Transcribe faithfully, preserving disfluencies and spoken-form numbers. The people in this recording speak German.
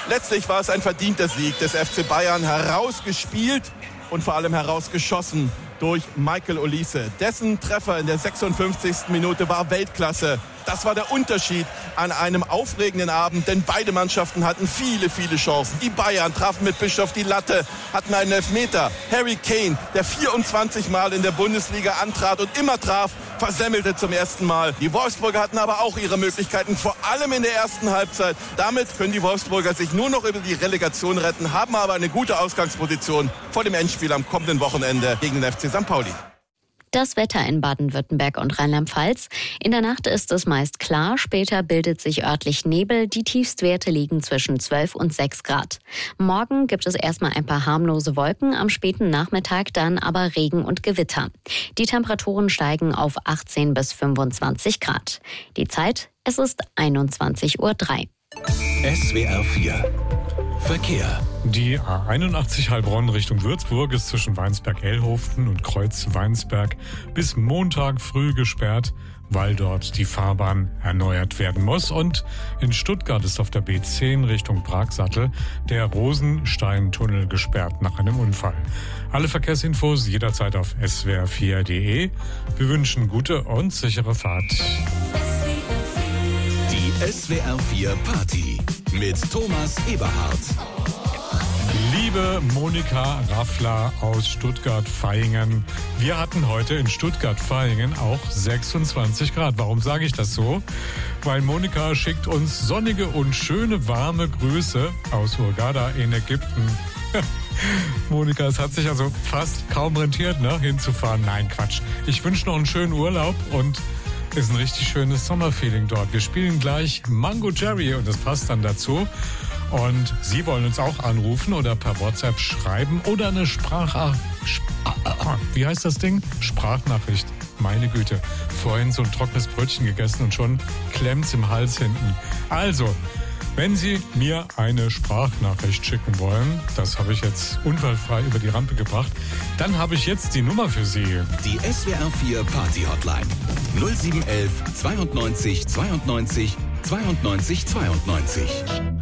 Letztlich war es ein verdienter Sieg des F C Bayern, herausgespielt und vor allem herausgeschossen durch Michael Olise. Dessen Treffer in der sechsundfünfzigsten Minute war Weltklasse. Das war der Unterschied an einem aufregenden Abend, denn beide Mannschaften hatten viele, viele Chancen. Die Bayern trafen mit Bischof die Latte, hatten einen Elfmeter. Harry Kane, der vierundzwanzig Mal in der Bundesliga antrat und immer traf, versemmelte zum ersten Mal. Die Wolfsburger hatten aber auch ihre Möglichkeiten, vor allem in der ersten Halbzeit. Damit können die Wolfsburger sich nur noch über die Relegation retten, haben aber eine gute Ausgangsposition vor dem Endspiel am kommenden Wochenende gegen den F C Sankt Pauli. Das Wetter in Baden-Württemberg und Rheinland-Pfalz. In der Nacht ist es meist klar, später bildet sich örtlich Nebel. Die Tiefstwerte liegen zwischen zwölf und sechs Grad. Morgen gibt es erstmal ein paar harmlose Wolken, am späten Nachmittag dann aber Regen und Gewitter. Die Temperaturen steigen auf achtzehn bis fünfundzwanzig Grad. Die Zeit, es ist einundzwanzig Uhr drei. S W R vier Verkehr. Die A einundachtzig Heilbronn Richtung Würzburg ist zwischen Weinsberg-Elhofen und Kreuz-Weinsberg bis Montag früh gesperrt, weil dort die Fahrbahn erneuert werden muss. Und in Stuttgart ist auf der B zehn Richtung Pragsattel der Rosensteintunnel gesperrt nach einem Unfall. Alle Verkehrsinfos jederzeit auf s w r vier punkt d e. Wir wünschen gute und sichere Fahrt. Die S W R vier Party mit Thomas Eberhardt. Liebe Monika Raffler aus Stuttgart-Vaihingen, wir hatten heute in Stuttgart-Vaihingen auch sechsundzwanzig Grad. Warum sage ich das so? Weil Monika schickt uns sonnige und schöne warme Grüße aus Hurghada in Ägypten. Monika, es hat sich also fast kaum rentiert, ne, hinzufahren. Nein, Quatsch. Ich wünsche noch einen schönen Urlaub und ist ein richtig schönes Sommerfeeling dort. Wir spielen gleich Mango Jerry und das passt dann dazu. Und Sie wollen uns auch anrufen oder per WhatsApp schreiben oder eine Sprach... Wie heißt das Ding? Sprachnachricht. Meine Güte. Vorhin so ein trockenes Brötchen gegessen und schon klemmt's im Hals hinten. Also, wenn Sie mir eine Sprachnachricht schicken wollen, das habe ich jetzt unfallfrei über die Rampe gebracht, dann habe ich jetzt die Nummer für Sie. Die S W R vier Party Hotline null sieben eins eins zweiundneunzig zweiundneunzig zweiundneunzig zweiundneunzig.